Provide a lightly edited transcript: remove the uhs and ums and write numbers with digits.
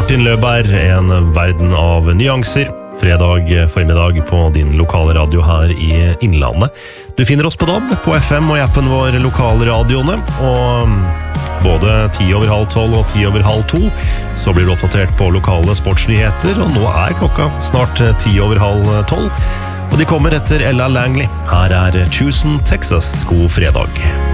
Martin Løberg, en verden av nyanser. Fredag formiddag på din lokale radio her i Innlandet. Du finner oss på DAB, på FM og i appen vår lokalradioene. Og både 11:10 og 11:30 så blir du oppdatert på lokale sportsnyheter. Og nå klokka snart 11:10. Og de kommer etter Ella Langley. Her Tucson, Texas. God fredag.